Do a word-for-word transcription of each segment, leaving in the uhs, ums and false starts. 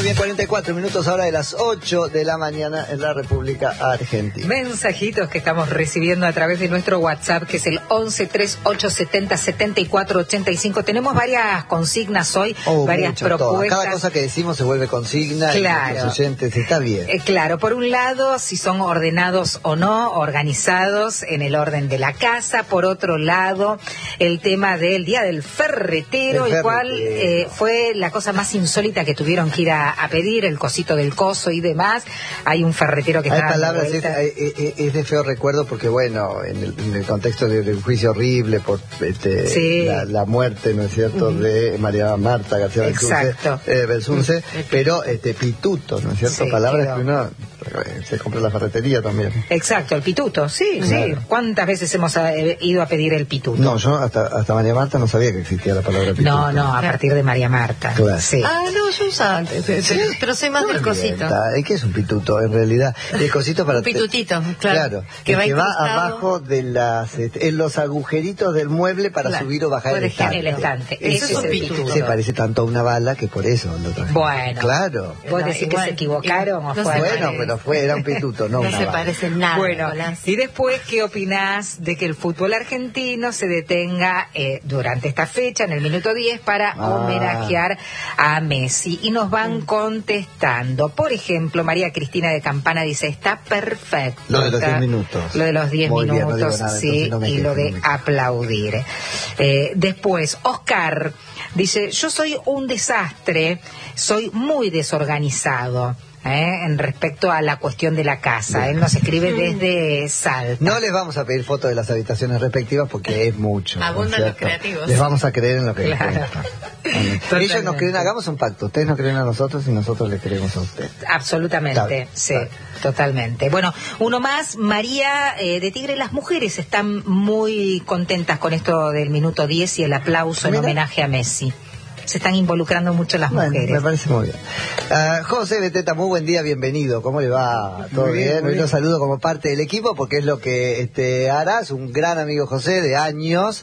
bien, cuarenta y cuatro minutos ahora de las ocho de la mañana en la República Argentina. Mensajitos que estamos recibiendo a través de nuestro WhatsApp, que es el once treinta y ocho setenta setenta y cuatro ochenta y cinco. Tenemos varias consignas hoy, oh, varias mucho, propuestas. Todo. Cada cosa que decimos se vuelve consigna. Claro. Y los oyentes, está bien. Eh, claro, por un lado, si son ordenados o no, organizados en el orden de la casa. Por otro lado, el tema del Día del Ferretero, el, el cual eh, fue la cosa más insólita que tuvieron que ir a, a pedir, el cosito del coso y demás. Hay un ferretero que Hay está palabras, es, es, es de feo recuerdo porque, bueno, en el, en el contexto de, de un juicio horrible por este, sí. la, la muerte, ¿no es cierto?, uh-huh. de María Marta García Belsunce, eh, Belsunce uh-huh. pero este pituto, ¿no es cierto? Sí, palabras quedó. Que uno se compra en la ferretería también. Exacto, el pituto, sí, claro. sí. ¿Cuántas veces hemos eh, ido a pedir el pituto? No, yo hasta, hasta María Marta no sabía que existía la palabra pituto. No, no, a partir de María Marta. Claro. Sí. Ah, no, yo usaba antes, pero, pero soy más no del cosito. ¿Qué es un pituto, en realidad? El cosito para... Un pitutito, claro. Claro, que el va, que va abajo de las... en los agujeritos del mueble para claro. subir o bajar por el estante. El estante. Eso, eso es un pituto. Se parece tanto a una bala que por eso lo traje. Bueno. Claro. ¿Vos decís no, igual, que se equivocaron no o fue? Bueno, pero fue, era un pituto, no, no una se bala. parece nada. Bueno, y después, ¿qué opinás de que el fútbol argentino se detenga eh, durante esta fecha, en el minuto diez, para ah. homenajear a Messi? Y nos van mm. contestando. Por ejemplo, María Cristina de Campana dice, está perfecto. Lo de los diez minutos. Lo de los diez Muy minutos, bien, no nada, sí, no y lo de no aplaudir. Eh, después, Oscar dice, yo soy un desastre, soy muy desorganizado. ¿Eh? En respecto a la cuestión de la casa. Bien. Él nos escribe desde Salta. No les vamos a pedir fotos de las habitaciones respectivas porque es mucho. Abundan los creativos. Les vamos a creer en lo que claro. Bueno, ellos nos creen, hagamos un pacto. Ustedes nos creen a nosotros y nosotros les creemos a ustedes. Absolutamente, está, sí, está. Totalmente. Bueno, uno más, María eh, de Tigre. Las mujeres están muy contentas con esto del minuto diez y el aplauso en homenaje a Messi. Se están involucrando mucho las bueno, mujeres. Me parece muy bien. Uh, José Beteta, muy buen día, bienvenido. ¿Cómo le va? ¿Todo muy bien? bien? Hoy lo saludo como parte del equipo porque es lo que este, hará. Es un gran amigo José de años,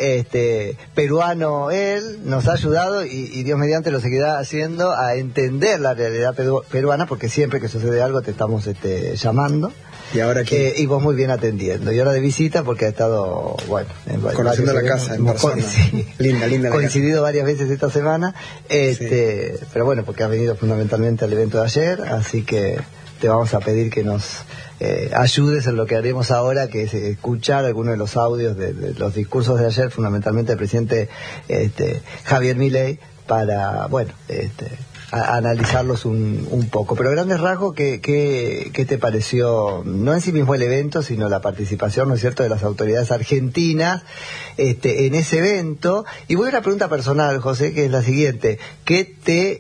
este, peruano él, nos ha ayudado y, y Dios mediante lo seguirá haciendo a entender la realidad peru peruana porque siempre que sucede algo te estamos este, llamando. Y ahora que eh, y vos muy bien atendiendo. Y ahora de visita porque ha estado, bueno, en conociendo la casa en persona. Sí, linda, linda. Coincidido varias veces esta semana, este, sí. pero bueno, porque has venido fundamentalmente al evento de ayer, así que te vamos a pedir que nos eh, ayudes en lo que haremos ahora, que es escuchar algunos de los audios de, de los discursos de ayer, fundamentalmente del presidente este, Javier Milei, para, bueno, este a analizarlos un, un poco. Pero a grandes rasgos, ¿qué, qué, ¿qué te pareció? No en sí mismo el evento, sino la participación, ¿no es cierto?, de las autoridades argentinas este, en ese evento. Y voy a una pregunta personal, José, que es la siguiente. ¿Qué te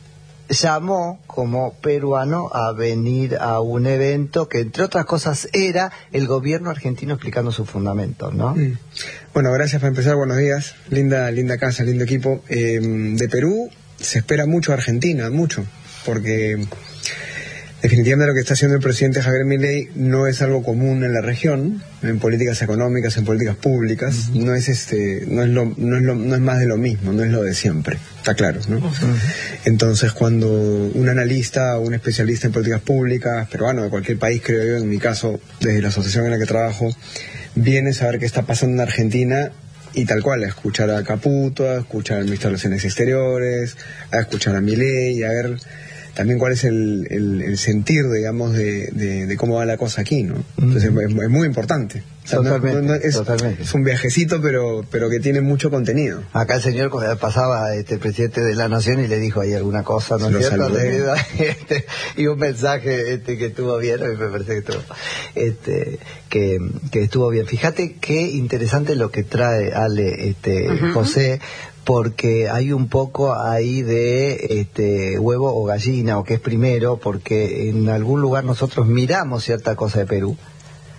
llamó como peruano a venir a un evento que, entre otras cosas, era el gobierno argentino explicando sus fundamentos, ¿no? Mm. Bueno, gracias para empezar. Buenos días. Linda, linda casa, lindo equipo. Eh, de Perú se espera mucho a Argentina, mucho, porque definitivamente lo que está haciendo el presidente Javier Milei no es algo común en la región, en políticas económicas, en políticas públicas, uh-huh. no es este, no es lo, no es lo, no es más de lo mismo, no es lo de siempre, está claro, ¿no? Uh-huh. Entonces, cuando un analista o un especialista en políticas públicas, peruano, de cualquier país, creo yo, en mi caso, desde la asociación en la que trabajo, viene a saber qué está pasando en Argentina. Y tal cual, a escuchar a Caputo, a escuchar al ministro de Relaciones Exteriores, a escuchar a Milei, a ver también cuál es el, el, el sentir, digamos, de, de, de cómo va la cosa aquí, ¿no? Entonces mm. es, es muy importante. O sea, totalmente, no, no, es, totalmente. Es un viajecito, pero pero que tiene mucho contenido. Acá el señor pasaba este presidente de la Nación y le dijo ahí alguna cosa, ¿no es cierto? Este, y un mensaje este, que estuvo bien, a mí me parece que estuvo, este, que, que estuvo bien. Fíjate qué interesante lo que trae Ale, este, uh-huh. José, porque hay un poco ahí de este huevo o gallina, o qué es primero, porque en algún lugar nosotros miramos cierta cosa de Perú,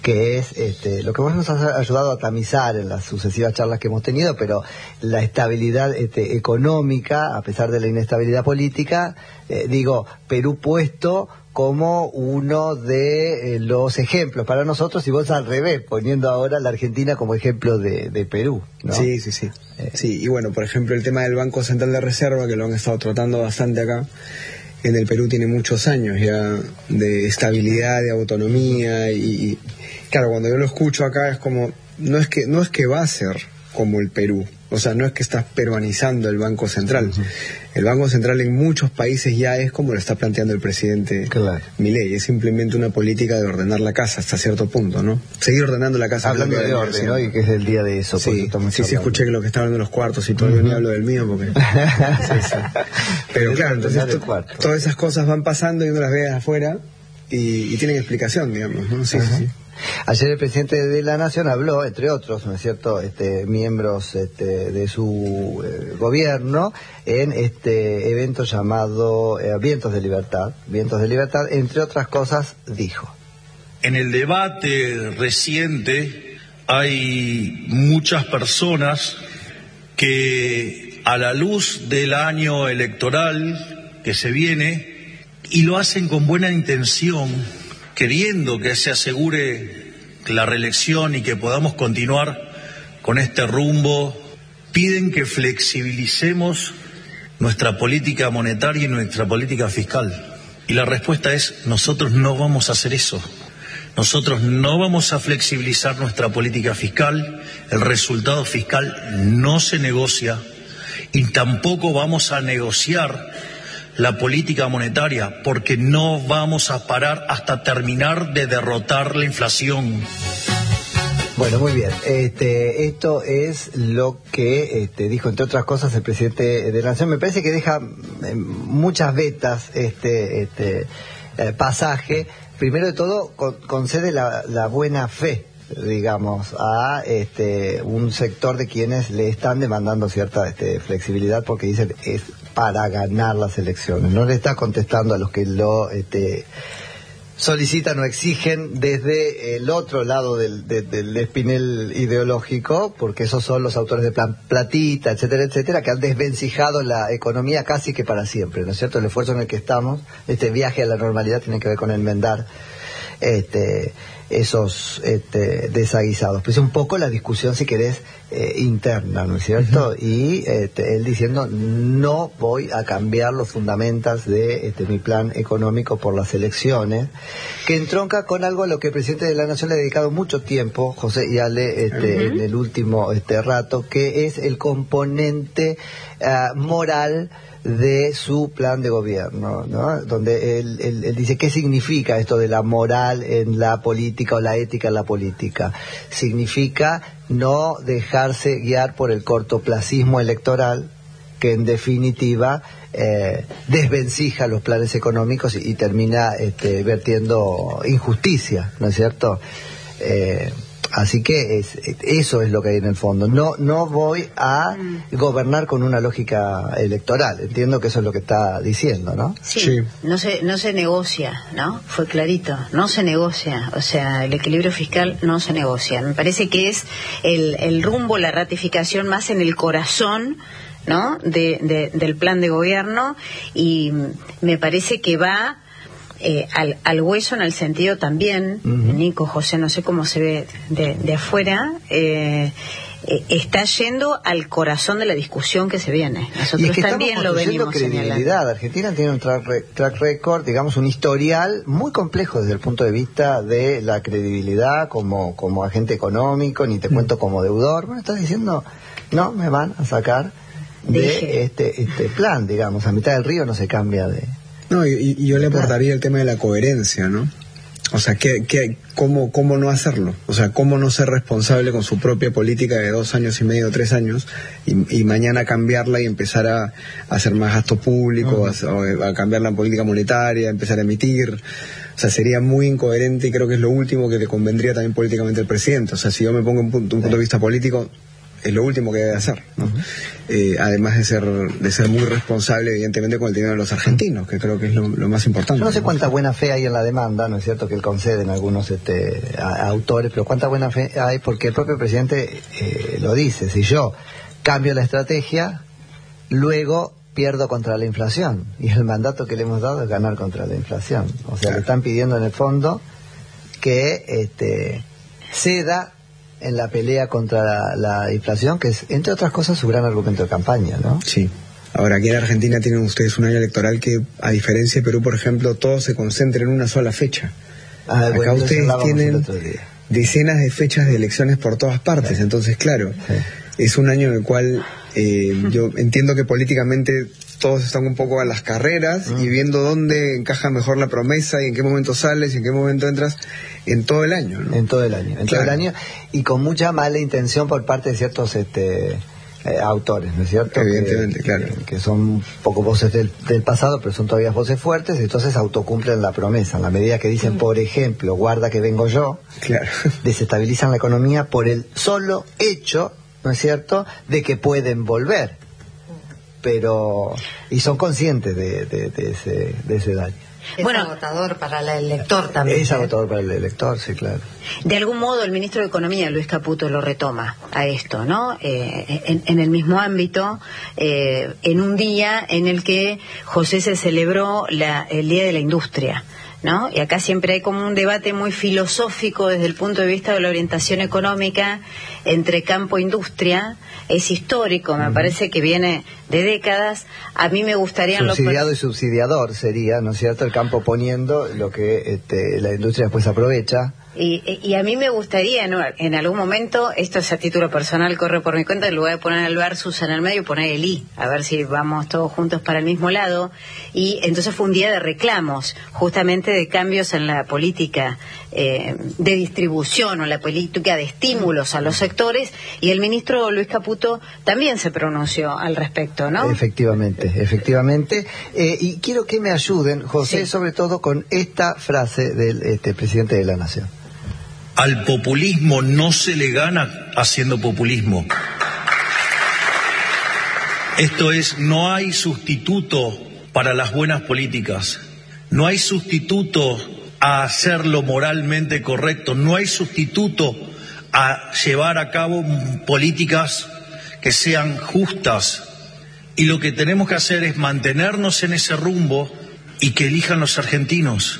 que es este, lo que vos nos has ayudado a tamizar en las sucesivas charlas que hemos tenido, pero la estabilidad este, económica, a pesar de la inestabilidad política, eh, digo, Perú puesto como uno de eh, los ejemplos para nosotros, y vos al revés, poniendo ahora la Argentina como ejemplo de, de Perú, ¿no? Sí, sí, sí. Eh. Sí, y bueno, por ejemplo, el tema del Banco Central de Reserva, que lo han estado tratando bastante acá, en el Perú tiene muchos años ya de estabilidad, de autonomía, y, y claro, cuando yo lo escucho acá es como, no es que no es que va a ser como el Perú, o sea, no es que estás peruanizando el Banco Central. Uh-huh. El Banco Central en muchos países ya es como lo está planteando el presidente claro. Milei, es simplemente una política de ordenar la casa hasta cierto punto, ¿no? Seguir ordenando la casa. Hablando de orden, ¿no? Y que es el día de eso. Sí, sí, sí, escuché que lo que está hablando de los cuartos y todo, uh-huh. Yo ni hablo del mío porque... sí, sí. Pero claro, entonces to, todas esas cosas van pasando y uno las ve afuera y, y tienen explicación, digamos, ¿no? Sí, uh-huh. sí, sí. Ayer el presidente de la Nación habló, entre otros, ¿no es cierto?, este, miembros este, de su eh, gobierno, en este evento llamado eh, Vientos de Libertad. Vientos de Libertad, entre otras cosas, dijo. En el debate reciente hay muchas personas que, a la luz del año electoral que se viene, y lo hacen con buena intención, queriendo que se asegure la reelección y que podamos continuar con este rumbo, piden que flexibilicemos nuestra política monetaria y nuestra política fiscal. Y la respuesta es, nosotros no vamos a hacer eso. Nosotros no vamos a flexibilizar nuestra política fiscal, el resultado fiscal no se negocia, y tampoco vamos a negociar la política monetaria, porque no vamos a parar hasta terminar de derrotar la inflación. Bueno, muy bien. Este, esto es lo que este, dijo, entre otras cosas, el presidente de la Nación. Me parece que deja eh, muchas vetas este, este eh, pasaje. Primero de todo, con, concede la, la buena fe, digamos, a este un sector de quienes le están demandando cierta este, flexibilidad, porque dicen es para ganar las elecciones. No le está contestando a los que lo este, solicitan o exigen desde el otro lado del, de, del espinel ideológico, porque esos son los autores de Plan Platita, etcétera, etcétera, que han desvencijado la economía casi que para siempre, ¿no es cierto? El esfuerzo en el que estamos, este viaje a la normalidad, tiene que ver con enmendar este esos este, desaguisados. Pues un poco la discusión, si querés, eh, interna, ¿no es cierto? Uh-huh. Y este, él diciendo, no voy a cambiar los fundamentos de este, mi plan económico por las elecciones, que entronca con algo a lo que el presidente de la Nación le ha dedicado mucho tiempo, José y Ale, este, uh-huh. en el último este, rato, que es el componente uh, moral de su plan de gobierno, ¿no? Donde él, él, él dice, ¿qué significa esto de la moral en la política o la ética en la política? Significa no dejarse guiar por el cortoplacismo electoral, que en definitiva eh, desvencija los planes económicos y, y termina este, vertiendo injusticia, ¿no es cierto? Eh, Así que es, eso es lo que hay en el fondo. No no voy a gobernar con una lógica electoral. Entiendo que eso es lo que está diciendo, ¿no? Sí, sí. No se no se negocia, ¿no? Fue clarito. No se negocia. O sea, el equilibrio fiscal no se negocia. Me parece que es el, el rumbo, la ratificación más en el corazón, ¿no? De, de, del plan de gobierno, y me parece que va Eh, al, al hueso, en el sentido también, uh-huh. Nico, José, no sé cómo se ve de, de afuera, eh, eh, está yendo al corazón de la discusión que se viene. Nosotros y es que también lo venimos señalando. Argentina tiene un track, re, track record, digamos, un historial muy complejo desde el punto de vista de la credibilidad como, como agente económico, ni te uh-huh. cuento como deudor. Bueno, estás diciendo, no, me van a sacar de Deje. este este plan, digamos, a mitad del río no se cambia de... No, y, y yo le aportaría el tema de la coherencia, ¿no? O sea, ¿qué, qué, cómo, ¿cómo no hacerlo? O sea, ¿cómo no ser responsable con su propia política de dos años y medio, tres años, y, y mañana cambiarla y empezar a, a hacer más gasto público, uh-huh. a, a cambiar la política monetaria, a empezar a emitir? O sea, sería muy incoherente, y creo que es lo último que le convendría también políticamente al presidente. O sea, si yo me pongo un punto, un punto de vista político, es lo último que debe hacer, ¿no? Uh-huh. Eh, además de ser de ser muy responsable, evidentemente, con el dinero de los argentinos, que creo que es lo, lo más importante. Yo no sé cuánta buena fe hay en la demanda, ¿no es cierto?, que él concede en algunos este, a, a autores, pero cuánta buena fe hay, porque el propio presidente eh, lo dice: si yo cambio la estrategia, luego pierdo contra la inflación, y el mandato que le hemos dado es ganar contra la inflación. O sea, claro, le están pidiendo en el fondo que este, ceda en la pelea contra la, la inflación, que es, entre otras cosas, su gran argumento de campaña, ¿no? Sí. Ahora, aquí en Argentina tienen ustedes un año electoral que, a diferencia de Perú, por ejemplo, todo se concentra en una sola fecha. Ah, Acá bueno, ustedes tienen decenas de fechas de elecciones por todas partes, sí. Entonces, claro, sí, es un año en el cual eh, yo entiendo que políticamente todos están un poco a las carreras mm. y viendo dónde encaja mejor la promesa y en qué momento sales y en qué momento entras en todo el año, ¿no? En todo el año, en claro. todo el año, y con mucha mala intención por parte de ciertos este eh, autores, ¿no es cierto? Evidentemente, que, claro. Que, que son un poco voces del, del pasado, pero son todavía voces fuertes, y entonces autocumplen la promesa, en la medida que dicen, mm. por ejemplo, guarda que vengo yo, claro. desestabilizan la economía por el solo hecho, ¿no es cierto?, de que pueden volver. Pero, y son conscientes de, de, de, ese, de ese daño. Es bueno, agotador para el elector también. Es agotador para el elector, sí, claro. De algún modo el ministro de Economía, Luis Caputo, lo retoma a esto, ¿no? Eh, en, en el mismo ámbito, eh, en un día en el que, José, se celebró la, el Día de la Industria, ¿no? Y acá siempre hay como un debate muy filosófico desde el punto de vista de la orientación económica entre campo e industria. Es histórico, me uh-huh. parece que viene de décadas. A mí me gustaría... Subsidiado y subsidiador sería, ¿no es cierto?, el campo poniendo lo que este, la industria después aprovecha. Y, y a mí me gustaría, ¿no?, en algún momento, esto es a título personal, corre por mi cuenta, en lugar de poner el versus en el medio, poner el i, a ver si vamos todos juntos para el mismo lado. Y entonces fue un día de reclamos, justamente de cambios en la política eh, de distribución o la política de estímulos a los sectores, y el ministro Luis Caputo también se pronunció al respecto, ¿no? Efectivamente, efectivamente. Eh, y quiero que me ayuden, José, sí. sobre todo con esta frase del este, presidente de la Nación. Al populismo no se le gana haciendo populismo. Esto es, no hay sustituto para las buenas políticas. No hay sustituto a hacer lo moralmente correcto. No hay sustituto a llevar a cabo políticas que sean justas. Y lo que tenemos que hacer es mantenernos en ese rumbo y que elijan los argentinos.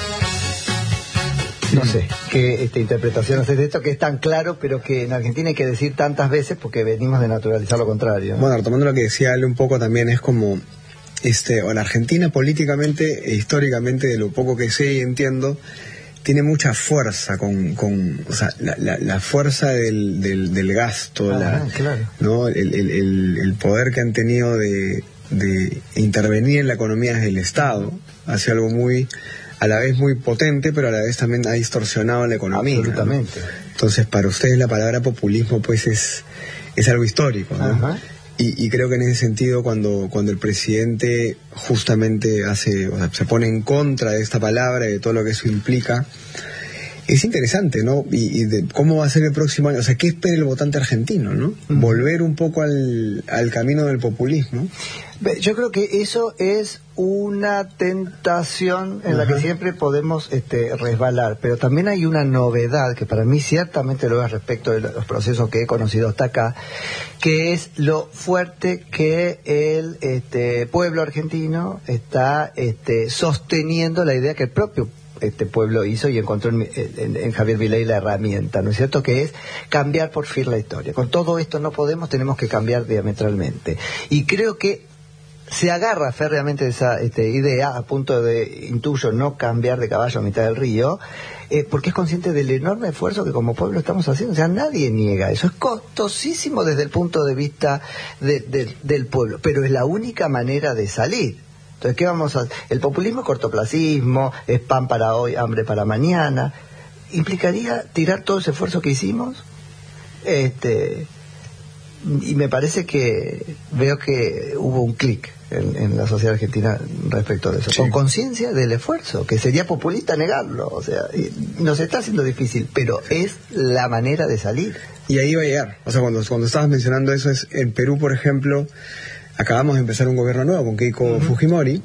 No sé qué esta interpretación hace de esto, que es tan claro, pero que en Argentina hay que decir tantas veces porque venimos de naturalizar lo contrario, ¿no? Bueno, retomando lo que decía Ale un poco también, es como, este, bueno, Argentina políticamente e históricamente, de lo poco que sé y entiendo, tiene mucha fuerza con, con o sea, la, la, la fuerza del, del, del gasto, ah, la, claro. ¿no? el, el, el, el poder que han tenido de, de intervenir en la economía desde el Estado, hacia algo muy... a la vez muy potente, pero a la vez también ha distorsionado la economía. Absolutamente. ¿No? Entonces, para ustedes la palabra populismo pues es, es algo histórico, ¿no? Ajá. Y, y creo que en ese sentido, cuando, cuando el presidente justamente hace, o sea, se pone en contra de esta palabra y de todo lo que eso implica, es interesante, ¿no? Y, y de cómo va a ser el próximo año, o sea, ¿qué espera el votante argentino, no? Uh-huh. Volver un poco al, al camino del populismo. Yo creo que eso es una tentación en uh-huh. la que siempre podemos este, resbalar, pero también hay una novedad que para mí ciertamente lo es respecto de los procesos que he conocido hasta acá, que es lo fuerte que el este, pueblo argentino está este, sosteniendo la idea que el propio este pueblo hizo y encontró en, en, en Javier Milei la herramienta, ¿no es cierto?, que es cambiar por fin la historia. Con todo esto no podemos, tenemos que cambiar diametralmente. Y creo que se agarra férreamente esa este, idea, a punto de, intuyo, no cambiar de caballo a mitad del río, eh, porque es consciente del enorme esfuerzo que como pueblo estamos haciendo. O sea, nadie niega eso. Es costosísimo desde el punto de vista de, de, del pueblo, pero es la única manera de salir. Entonces, ¿qué vamos a hacer? El populismo es cortoplacismo, es pan para hoy, hambre para mañana. ¿Implicaría tirar todo ese esfuerzo que hicimos? Este, y me parece que veo que hubo un clic en, en la sociedad argentina respecto de eso, sí. Con conciencia del esfuerzo, que sería populista negarlo, o sea, nos está haciendo difícil, pero es la manera de salir. Y ahí va a llegar, o sea, cuando, cuando estabas mencionando eso, es en Perú, por ejemplo, acabamos de empezar un gobierno nuevo con Keiko uh-huh. Fujimori,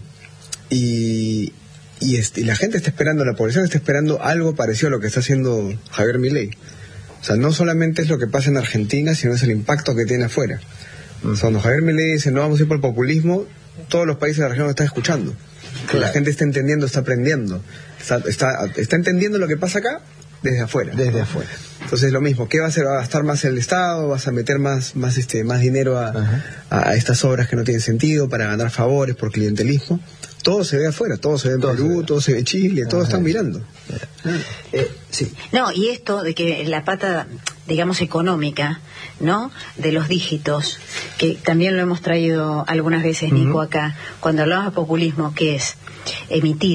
y, y, este, y la gente está esperando, la población está esperando algo parecido a lo que está haciendo Javier Milei. O sea, no solamente es lo que pasa en Argentina, sino es el impacto que tiene afuera. O sea, cuando Javier Milei dice no vamos a ir por el populismo, todos los países de la región lo están escuchando. Claro. La gente está entendiendo, está aprendiendo. Está, está, está entendiendo lo que pasa acá desde afuera. Desde afuera. Entonces lo mismo, ¿qué va a hacer? ¿Va a gastar más el Estado? ¿Vas a meter más más este más dinero a, a, a estas obras que no tienen sentido para ganar favores por clientelismo? Todo se ve afuera, todo se ve en todo Perú, se todo se ve en Chile, todos están mirando. Eh, sí. No, y esto de que la pata, digamos, económica, ¿no?, de los dígitos, que también lo hemos traído algunas veces, uh-huh. Nico, acá, cuando hablamos de populismo, que es emitir.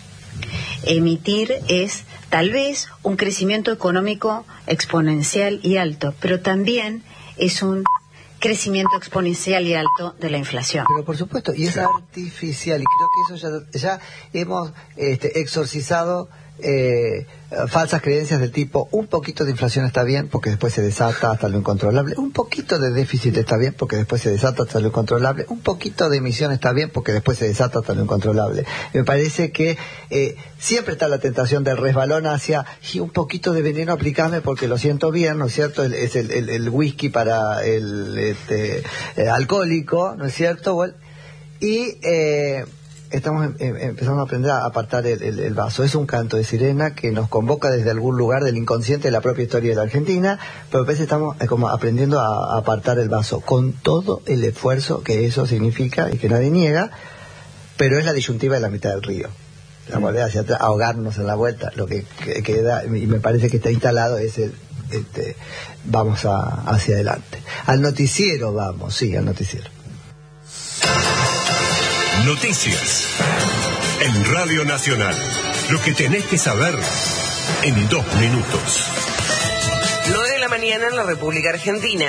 Emitir es tal vez un crecimiento económico exponencial y alto, pero también es un crecimiento exponencial y alto de la inflación. Pero por supuesto, y es claro. artificial, y creo que eso ya, ya hemos este, exorcizado eh, falsas creencias del tipo un poquito de inflación está bien porque después se desata hasta lo incontrolable, un poquito de déficit está bien porque después se desata hasta lo incontrolable, un poquito de emisión está bien porque después se desata hasta lo incontrolable. Me parece que eh, siempre está la tentación del resbalón hacia y un poquito de veneno aplicarme porque lo siento bien, ¿no es cierto? El, es el, el, el whisky para el este, eh, alcohólico, ¿no es cierto? Y eh, estamos em, empezando a aprender a apartar el, el, el vaso. Es un canto de sirena que nos convoca desde algún lugar del inconsciente de la propia historia de la Argentina, pero a veces estamos eh, como aprendiendo a, a apartar el vaso con todo el esfuerzo que eso significa y que nadie niega, pero es la disyuntiva de la mitad del río. La volver hacia atrás, ahogarnos en la vuelta, lo que, que queda, y me parece que está instalado es el este, vamos a, hacia adelante. Al noticiero vamos, sí, al noticiero. Noticias en Radio Nacional. Lo que tenés que saber en dos minutos. nueve de la mañana en la República Argentina.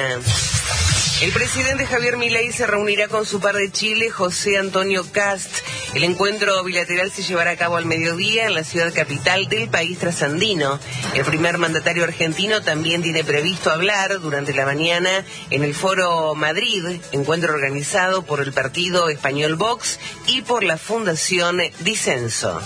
El presidente Javier Milei se reunirá con su par de Chile, José Antonio Kast. El encuentro bilateral se llevará a cabo al mediodía en la ciudad capital del país trasandino. El primer mandatario argentino también tiene previsto hablar durante la mañana en el Foro Madrid, encuentro organizado por el partido español Vox y por la Fundación Disenso.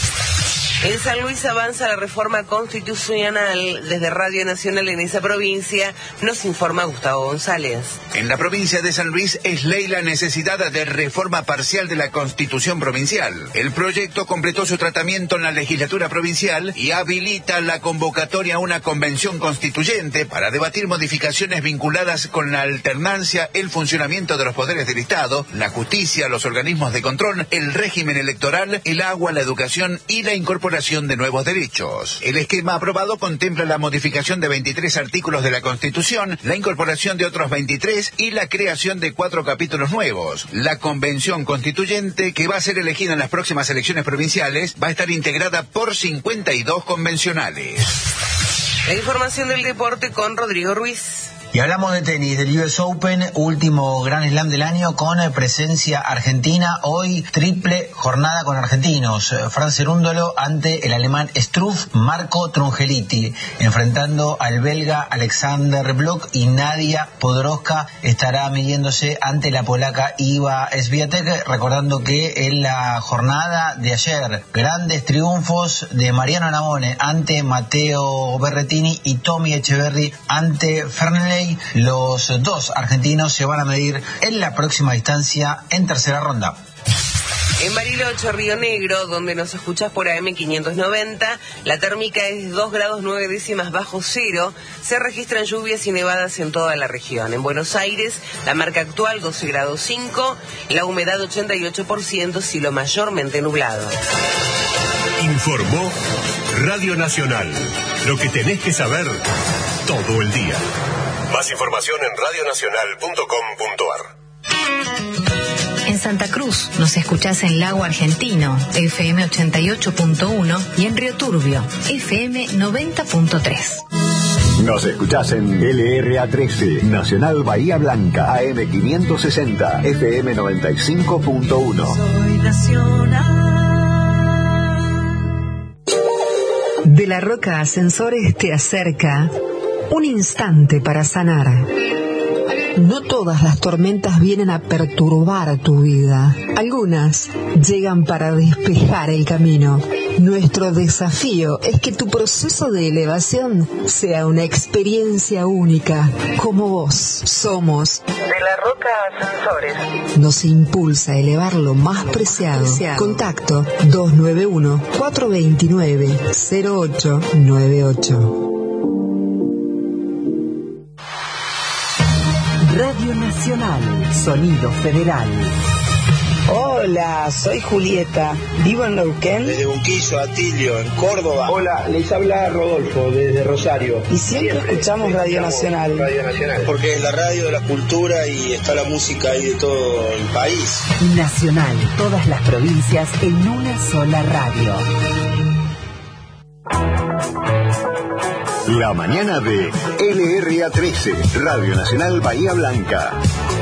En San Luis avanza la reforma constitucional. Desde Radio Nacional en esa provincia nos informa Gustavo González. En la provincia de San Luis es ley la necesidad de reforma parcial de la Constitución provincial. El proyecto completó su tratamiento en la legislatura provincial y habilita la convocatoria a una convención constituyente para debatir modificaciones vinculadas con la alternancia, el funcionamiento de los poderes del Estado, la justicia, los organismos de control, el régimen electoral, el agua, la educación y la incorporación de nuevos derechos. El esquema aprobado contempla la modificación de veintitrés artículos de la Constitución, la incorporación de otros veintitrés y la creación de cuatro capítulos nuevos. La convención constituyente, que va a ser elegida en las próximas elecciones provinciales, va a estar integrada por cincuenta y dos convencionales. La información del deporte con Rodrigo Ruiz. Y hablamos de tenis, del U S Open, último Grand Slam del año con presencia argentina. Hoy triple jornada con argentinos. Fran Cerúndolo ante el alemán Struff, Marco Trungeliti, enfrentando al belga Alexander Bloch, y Nadia Podoroska estará midiéndose ante la polaca Iva Swiatek. Recordando que en la jornada de ayer, grandes triunfos de Mariano Navone ante Matteo Berrettini y Tommy Echeverry ante Fernley. Los dos argentinos se van a medir en la próxima distancia en tercera ronda. En Bariloche, Río Negro, donde nos escuchás por A M quinientos noventa, la térmica es dos grados nueve décimas bajo cero. Se registran lluvias y nevadas en toda la región. En Buenos Aires, la marca actual doce grados cinco, la humedad ochenta y ocho por ciento, cielo mayormente nublado. Informó Radio Nacional. Lo que tenés que saber todo el día. Más información en radio nacional punto com punto a r. En Santa Cruz nos escuchás en Lago Argentino, F M ochenta y ocho punto uno, y en Río Turbio, F M noventa punto tres. Nos escuchás en L R A trece, Nacional Bahía Blanca, A M quinientos sesenta, F M noventa y cinco punto uno. Soy nacional. De la Roca Ascensores te acerca un instante para sanar. No todas las tormentas vienen a perturbar tu vida. Algunas llegan para despejar el camino. Nuestro desafío es que tu proceso de elevación sea una experiencia única. Como vos, somos De la Roca Ascensores. Nos impulsa a elevar lo más preciado. Contacto dos nueve uno, cuatro dos nueve, cero ocho nueve ocho. Radio Nacional, Sonido Federal. Hola, soy Julieta, vivo en Neuquén. Desde Unquillo, Atilio, en Córdoba. Hola, les habla Rodolfo, desde Rosario. Y siempre, siempre escuchamos Radio Nacional. Radio Nacional. Porque es la radio de la cultura y está la música ahí de todo el país. Nacional, todas las provincias en una sola radio. La mañana de L R A trece, Radio Nacional Bahía Blanca.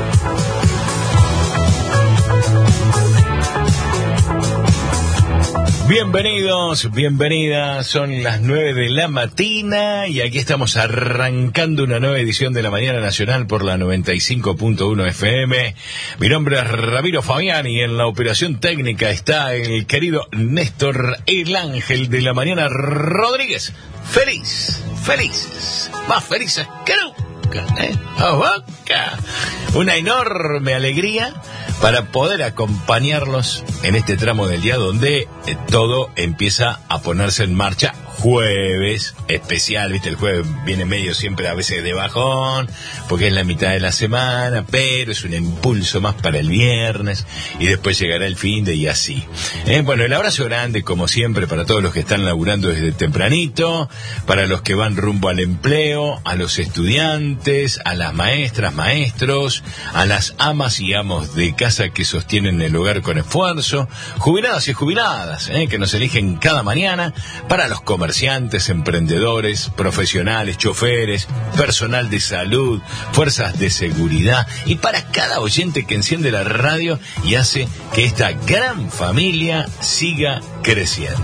Bienvenidos, bienvenidas, son las nueve de la mañana y aquí estamos arrancando una nueva edición de la Mañana Nacional por la noventa y cinco punto uno F M. Mi nombre es Ramiro Fabiani y en la operación técnica está el querido Néstor El Ángel de la Mañana Rodríguez. Feliz, felices, más felices que nunca, ¿eh? ¡Boca! Una enorme alegría para poder acompañarlos en este tramo del día donde eh, todo empieza a ponerse en marcha. Jueves especial, viste, el jueves viene medio siempre a veces de bajón, porque es la mitad de la semana, pero es un impulso más para el viernes, y después llegará el fin de y así. Eh, bueno, el abrazo grande, como siempre, para todos los que están laburando desde tempranito, para los que van rumbo al empleo, a los estudiantes, a las maestras, maestros, a las amas y amos de casa que sostienen el hogar con esfuerzo, jubiladas y jubiladas, eh, que nos eligen cada mañana, para los comerciantes, emprendedores, profesionales, choferes, personal de salud, fuerzas de seguridad y para cada oyente que enciende la radio y hace que esta gran familia siga creciendo.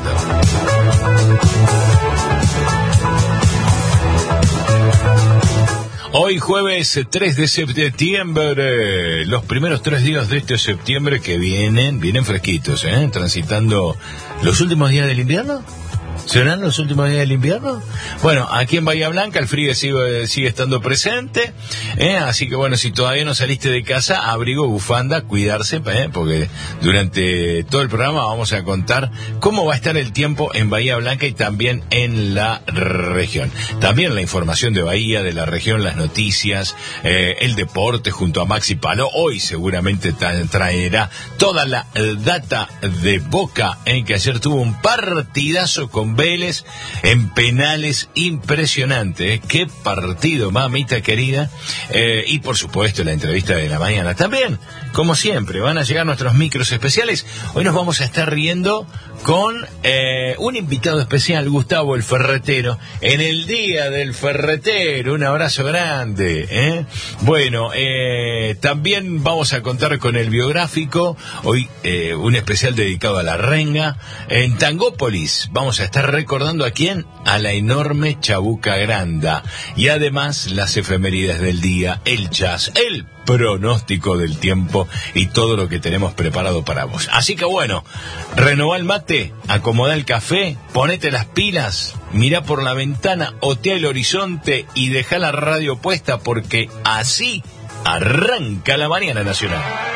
Hoy jueves tres de septiembre, los primeros tres días de este septiembre que vienen, vienen fresquitos, ¿eh? Transitando los últimos días del invierno. ¿Serán los últimos días del invierno? Bueno, aquí en Bahía Blanca el frío sigue, sigue estando presente, ¿eh? Así que bueno, si todavía no saliste de casa, abrigo, bufanda, cuidarse, ¿eh? Porque durante todo el programa vamos a contar cómo va a estar el tiempo en Bahía Blanca y también en la región. También la información de Bahía, de la región, las noticias, eh, el deporte junto a Maxi Paló. Hoy seguramente tra- traerá toda la eh, data de Boca, ¿eh? Que ayer tuvo un partidazo con Vélez en penales impresionante, ¿eh? Qué partido, mamita querida. Eh, y por supuesto la entrevista de la mañana también, como siempre, van a llegar nuestros micros especiales. Hoy nos vamos a estar riendo con eh, un invitado especial, Gustavo el Ferretero, en el Día del Ferretero. Un abrazo grande, ¿eh? Bueno, eh, también vamos a contar con el biográfico, hoy eh, un especial dedicado a la renga. En Tangópolis vamos a estar recordando a quién, a la enorme Chabuca Granda, y además las efemérides del día, el jazz, el pronóstico del tiempo y todo lo que tenemos preparado para vos. Así que bueno, renová el mate, acomodá el café, ponete las pilas, mirá por la ventana, otea el horizonte y dejá la radio puesta porque así arranca la Mañana Nacional.